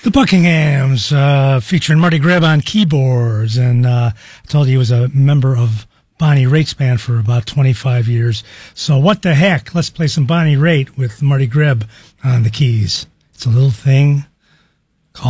The Buckinghams, featuring Marty Greb on keyboards, and I told you he was a member of Bonnie Raitt's band for about 25 years. So what the heck? Let's play some Bonnie Raitt with Marty Greb on the keys. It's a little thing